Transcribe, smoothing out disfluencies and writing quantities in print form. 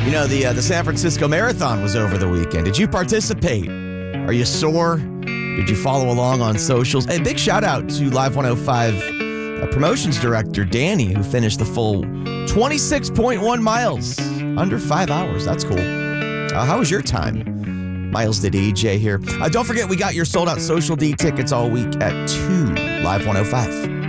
You know, the San Francisco Marathon was over the weekend. Did you participate? Are you sore? Did you follow along on socials? Hey, big shout out to Live 105 promotions director Danny, who finished the full 26.1 miles, under 5 hours. That's cool. How was your time? Miles the DJ here. Don't forget, we got your sold out Social D tickets all week at 2 Live 105.